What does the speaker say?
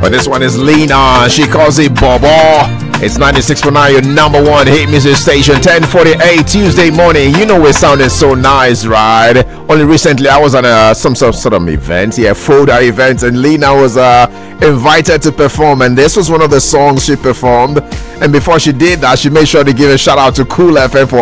But this one is Lena. She calls it Bobo. It's 96.9, your number one hit music station. 10:48 Tuesday morning. You know we're sounding so nice, right? Only recently I was on some sort of event, folder event, and Lena was invited to perform, and this was one of the songs she performed. And before she did that, she made sure to give a shout out to Cool FM for